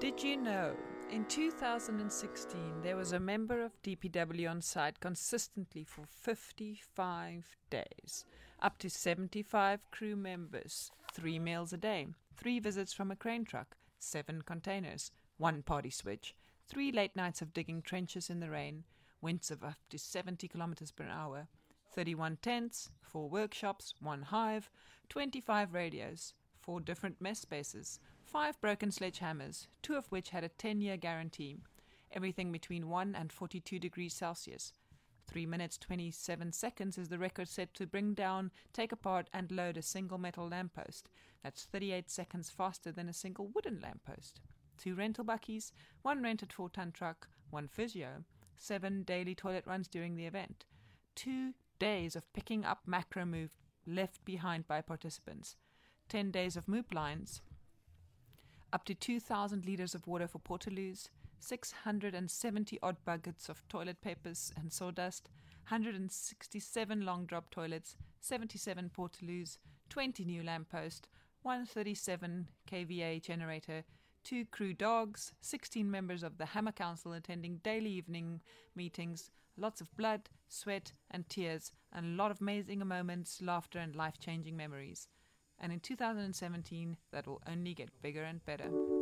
Did you know, in 2016, there was a member of DPW on site consistently for 55 days, up to 75 crew members, 3 meals a day, 3 visits from a crane truck, 7 containers, 1 party switch, 3 late nights of digging trenches in the rain, winds of up to 70 kilometers per hour, 31 tents, 4 workshops, 1 hive, 25 radios, 4 different mess spaces, 5 broken sledgehammers, 2 of which had a 10-year guarantee, everything between 1 and 42 degrees Celsius. 3 minutes 27 seconds is the record set to bring down, take apart and load a single metal lamppost. That's 38 seconds faster than a single wooden lamppost. 2 rental buckies, 1 rented 4-ton truck, 1 physio, 7 daily toilet runs during the event, 2 days of picking up macro move left behind by participants, 10 days of moop lines, up to 2,000 litres of water for Portaloos, 670 odd buckets of toilet papers and sawdust, 167 long drop toilets, 77 Portaloos, 20 new lampposts, 137 kVA generator, 2 crew dogs, 16 members of the Hammer Council attending daily evening meetings, lots of blood, sweat and tears, and a lot of amazing moments, laughter and life-changing memories. And in 2017, that will only get bigger and better.